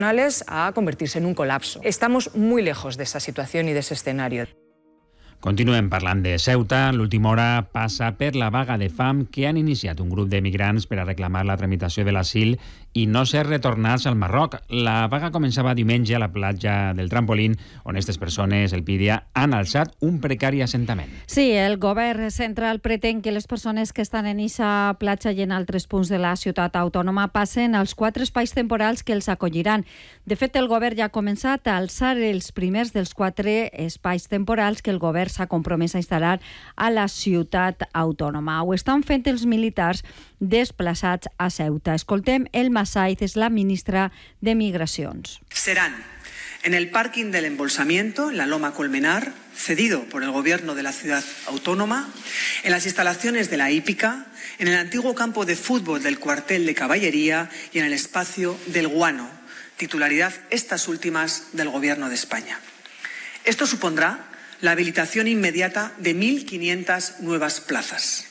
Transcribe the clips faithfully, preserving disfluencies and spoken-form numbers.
a convertirse en un colapso. Estamos muy lejos de esta situación y de ese escenario. Continuem parlant de Ceuta. L'última hora passa per la vaga de fam que han iniciat un grup de migrants per a reclamar la tramitació de l'asil i no ser retornats al Marroc. La vaga començava diumenge a la platja del Trampolín, on aquestes persones, el Pídia, han alçat un precari assentament. Sí, el govern central pretén que les persones que estan en aquesta platja i en altres punts de la ciutat autònoma passen als quatre espais temporals que els acolliran. De fet, el govern ja ha començat a alçar els primers dels quatre espais temporals que el govern s'ha compromès a instal·lar a la ciutat autònoma. Ho estan fent els militars desplaçats a Ceuta. Escoltem Elma Saiz, és la ministra de Migracions. Serán en el parking del embolsamiento, en la Loma Colmenar, cedido por el gobierno de la ciudad autónoma, en las instalaciones de la hípica, en el antiguo campo de fútbol del cuartel de caballería y en el espacio del Guano, titularidad estas últimas del gobierno de España. Esto supondrá la habilitación inmediata de mil quinientas nuevas plazas.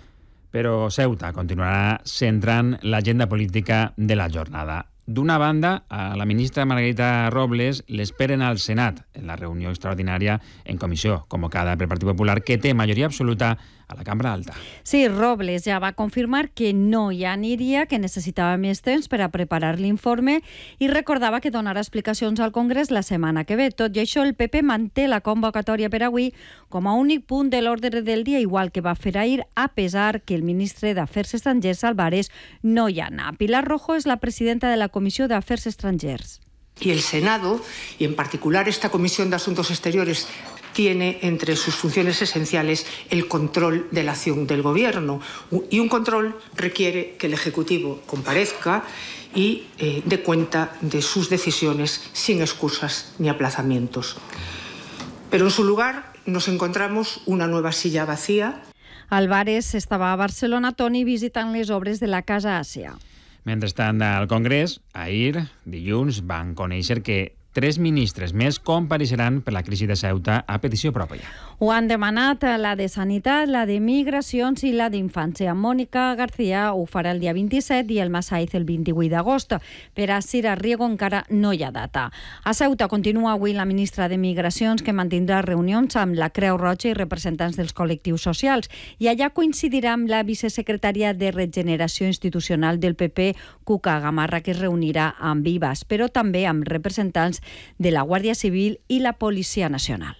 Però Ceuta continuarà centrant l'agenda política de la jornada. D'una banda, a la ministra Margarita Robles l'esperen al Senat en la reunió extraordinària en comissió convocada pel Partit Popular, que té majoria absoluta a la Cambra Alta. Sí, Robles ja va confirmar que no hi aniria, que necessitava més temps per a preparar l'informe i recordava que donarà explicacions al Congrés la setmana que ve. Tot i això, el P P manté la convocatòria per avui com a únic punt de l'ordre del dia, igual que va fer ahir, a pesar que el ministre d'Afers Estrangers, Álvarez, no hi anà. Pilar Rojo és la presidenta de la Comissió d'Afers Estrangers. Y el Senado, y en particular esta Comisión de Asuntos Exteriores, tiene entre sus funciones esenciales el control de la acción del Gobierno. Y un control requiere que el Ejecutivo comparezca y eh, dé cuenta de sus decisiones sin excusas ni aplazamientos. Pero en su lugar nos encontramos una nueva silla vacía. Álvarez estava a Barcelona, Toni, visitant les obres de la Casa Àsia. Mentrestant, al Congrés, ahir, dilluns, van conèixer que tres ministres més compareixeran per la crisi de Ceuta a petició pròpia. Ho han demanat la de Sanitat, la de Migracions i la d'Infància. Mònica García ho farà el dia vint-i-set i el Masaiz el vint-i-vuit d'agost. Per a Cira Riego encara no hi ha data. A Ceuta continua avui la ministra de Migracions, que mantindrà reunions amb la Creu Roja i representants dels col·lectius socials. I allà coincidirà amb la vicesecretària de Regeneració Institucional del P P, Cuca Gamarra, que es reunirà amb Vives, però també amb representants de la Guàrdia Civil i la Policia Nacional.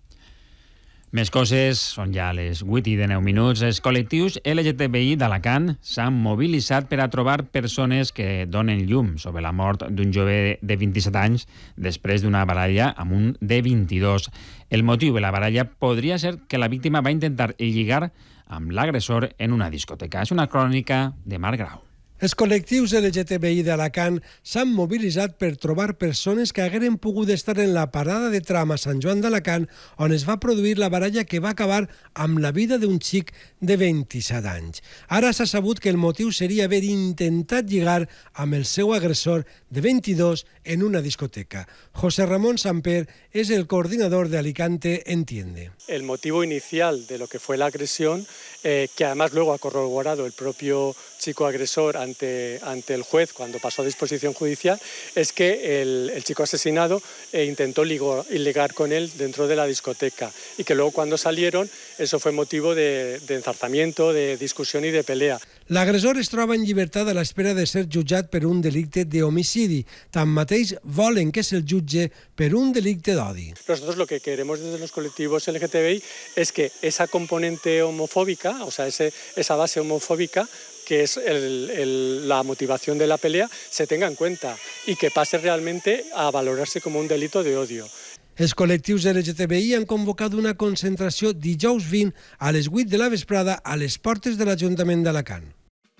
Més coses, són ja les vuit i dinou minuts. Els col·lectius L G T B I d'Alacant s'han mobilitzat per a trobar persones que donen llum sobre la mort d'un jove de vint-i-set anys després d'una baralla amb un de vint-i-dos. El motiu de la baralla podria ser que la víctima va intentar lligar amb l'agressor en una discoteca. És una crònica de Marc Grau. Els col·lectius L G T B I d'Alacant s'han mobilitzat per trobar persones que hagueren pogut estar en la parada de tram a Sant Joan d'Alacant, on es va produir la baralla que va acabar amb la vida d'un xic de vint-i-set anys. Ara s'ha sabut que el motiu seria haver intentat lligar amb el seu agressor de vint-i-dos en una discoteca. José Ramón Samper es el coordinador de Alicante Entiende. El motivo inicial de lo que fue la agresión, eh, que además luego ha corroborado el propio chico agresor ante, ante el juez cuando pasó a disposición judicial, es que el, el chico asesinado eh, intentó ligar, ligar con él dentro de la discoteca y que luego cuando salieron eso fue motivo de, de enzarzamiento, de discusión y de pelea. L'agressor es troba en llibertat a l'espera de ser jutjat per un delicte d'homicidi. Tanmateix, volen que se'l jutge per un delicte d'odi. Nosotros lo que queremos desde los colectivos L G T B I es que esa componente homofóbica, o sea, ese, esa base homofóbica, que es el, el, la motivación de la pelea, se tenga en cuenta y que pase realmente a valorarse como un delito de odio. Els col·lectius L G T B I han convocat una concentració dijous vint a les vuit de la vesprada a les portes de l'Ajuntament d'Alacant.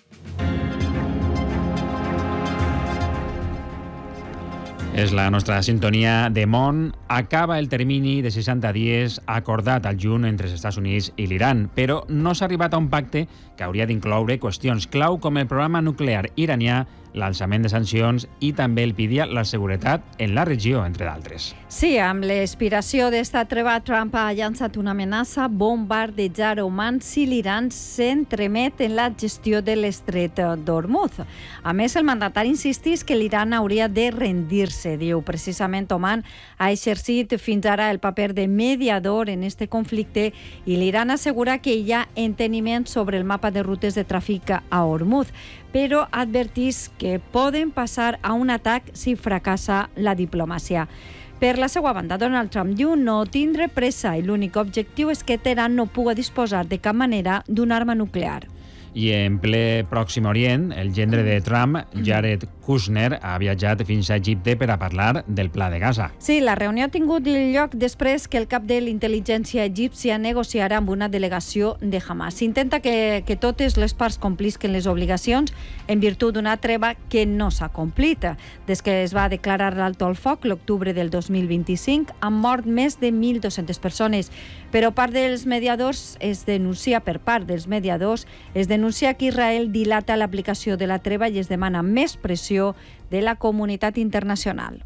És la nostra sintonia de món. Acaba el termini de seixanta dies acordat al juny entre els Estats Units i l'Iran, però no s'ha arribat a un pacte que hauria d'incloure qüestions clau com el programa nuclear iranià l'alçament de sancions i també el pedia la seguretat en la regió, entre d'altres. Sí, amb l'expiració d'esta treva, Trump ha llançat una amenaça: bombardejar Oman si l'Iran s'entremet en la gestió de l'estret d'Hormuz. A més, el mandatari insistís que l'Iran hauria de rendir-se. Diu, precisament Oman ha exercit fins ara el paper de mediador en este conflicte i l'Iran assegura que hi ha enteniment sobre el mapa de rutes de tràfic a Hormuz, però advertís que poden passar a un atac si fracassa la diplomàcia. Per la seva banda, Donald Trump diu no tindre pressa i l'únic objectiu és que Teheran no pugui disposar de cap manera d'una arma nuclear. I en ple Pròxim Orient, el gendre de Trump, Jared Kushner, ha viatjat fins a Egipte per a parlar del Pla de Gaza. Sí, la reunió ha tingut lloc després que el cap de l'intel·ligència egípcia negociarà amb una delegació de Hamas. S'intenta que, que totes les parts complisquen les obligacions en virtut d'una treva que no s'ha complit. Des que es va declarar l'alto al foc l'octubre del dos mil vint-i-cinc, han mort més de mil dues-centes persones, però part dels mediadors es denuncia, per part dels mediadors, es denuncia denuncia que Israel dilata l'aplicació de la treva i es demana més pressió de la comunitat internacional.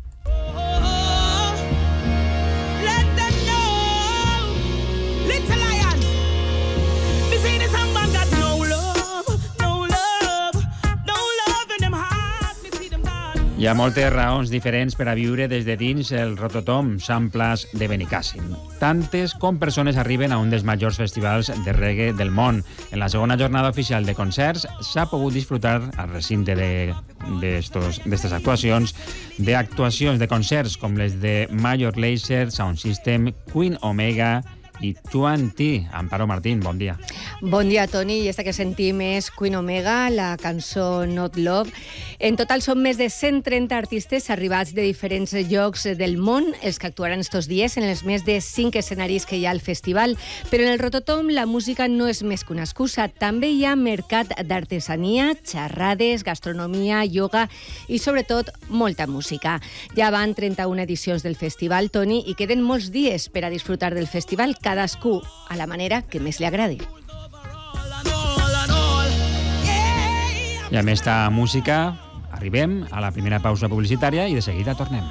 Hi ha moltes raons diferents per a viure des de dins el Rototom Sant Blas de Benicàssim. Tantes com persones arriben a un dels majors festivals de reggae del món. En la segona jornada oficial de concerts s'ha pogut disfrutar al recinte d'aquestes actuacions d'actuacions de concerts com les de Major Lazer, Sound System, Queen Omega i twenty. Amparo Martín, bon dia. Bon dia, Toni. I esta que sentim és Queen Omega, la cançó Not Love. En total són més de cent trenta artistes arribats de diferents llocs del món, els que actuaran estos dies en els més de cinc escenaris que hi ha al festival. Però en el Rototom la música no és més que una excusa. També hi ha mercat d'artesania, xerrades, gastronomia, ioga i, sobretot, molta música. Ja van trenta-una edicions del festival, Toni, i queden molts dies per a disfrutar del festival, cadascú a la manera que més li agradi. I amb esta música arribem a la primera pausa publicitària i de seguida tornem.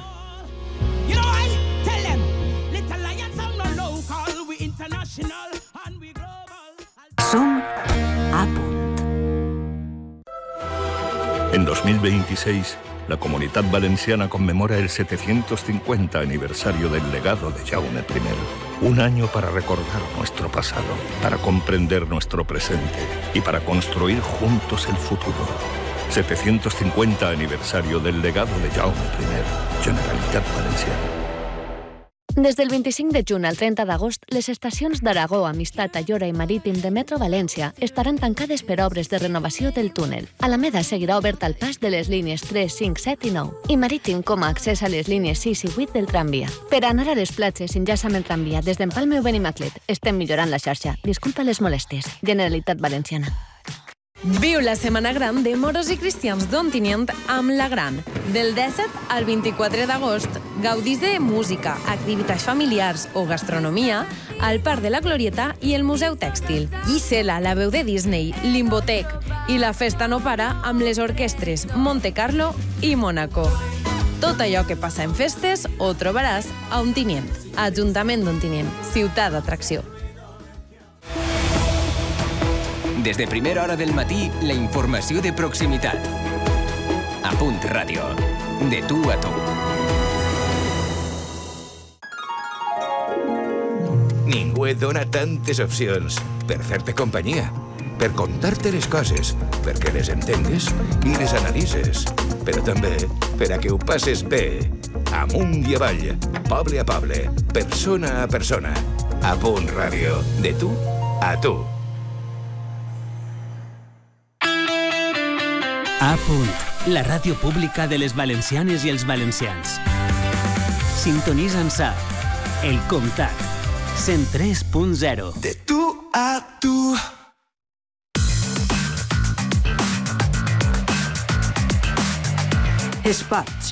Som a punt. En dos mil veintiséis, la Comunitat Valenciana conmemora el setecientos cincuenta aniversario del legado de Jaume primero. Un año para recordar nuestro pasado, para comprender nuestro presente y para construir juntos el futuro. setecientos cincuenta aniversario del legado de Jaume primero. Generalitat Valenciana. Des del vint-i-cinc de juny al trenta d'agost, les estacions d'Aragó, Amistat, Ayora i Marítim de Metro València estaran tancades per obres de renovació del túnel. Alameda seguirà obert al pas de les línies tres, cinc, set i nou i Marítim com a accés a les línies sis i vuit del tramvia. Per anar a les platges s'enllaça amb el tramvia des d'Empalme o Benimaclet. Estem millorant la xarxa. Disculpa les molèsties. Generalitat Valenciana. Viu la Setmana Gran de Moros i Cristians d'Ontinyent amb La Gran. Del disset al vint-i-quatre d'agost, gaudís de música, activitats familiars o gastronomia al Parc de la Glorieta i el Museu Tèxtil. Gisela, la veu de Disney, Limbotec i la festa no para amb les orquestres Monte Carlo i Mónaco. Tot allò que passa en festes ho trobaràs a Ontinyent. Ajuntament d'Ontinyent, ciutat d'atracció. Des de primera hora del matí, la informació de proximitat. A Punt Ràdio. De tu a tu. Ningú et dona tantes opcions per fer-te companyia, per contar-te les coses, perquè les entengues i les analitzes, però també per a que ho passes bé. Amunt i avall, poble a poble, persona a persona. A Punt Ràdio. De tu a tu. A Punt, la ràdio pública de les valencianes i els valencians. Sintonitza'ns a El Comtat, cent tres punt zero. De tu a tu. Esports.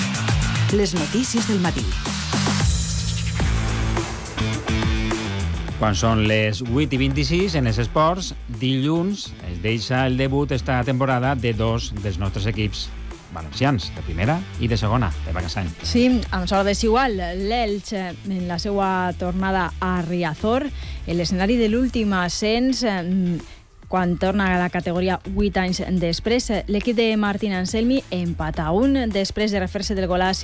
Les notícies del matí. Quan són les vuit i vint-i-sis en els esports, dilluns es deixa el debut esta temporada de dos dels nostres equips valencians, de primera i de segona, de Bacassany. Sí, amb sort desigual, l'Elx en la seva tornada a Riazor, en l'escenari de l'últim ascens, quan torna a la categoria vuit anys després, l'equip de Martín Anselmi empata un després de refer-se del golaç